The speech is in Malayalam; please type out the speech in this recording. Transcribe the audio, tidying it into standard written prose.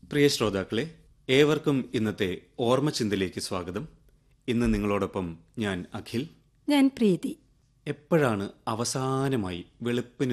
പ്രിയ ശ്രോതാക്കളെ, ഏവർക്കും ഇന്നത്തെ ഓർമ്മചിന്തയിലേക്ക് സ്വാഗതം. ഇന്ന് നിങ്ങളോടൊപ്പം ഞാൻ അഖിൽ. ഞാൻ പ്രീതി. എപ്പോഴാണ് അവസാനമായി വെളുപ്പിന്